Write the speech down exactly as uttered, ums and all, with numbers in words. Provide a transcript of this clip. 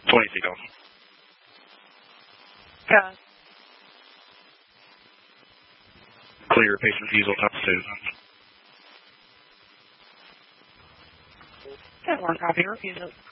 twenty seagull. Yeah. Clear, patient refusal, top two. That one copy, refusal.